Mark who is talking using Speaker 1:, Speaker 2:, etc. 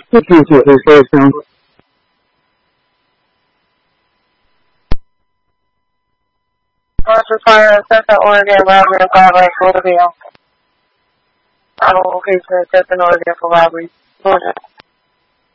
Speaker 1: Listen to it, there's some.
Speaker 2: Officer Fire, Central Oregon, robbery of robbery, Florida. I will increase the Central Oregon for robbery. Florida.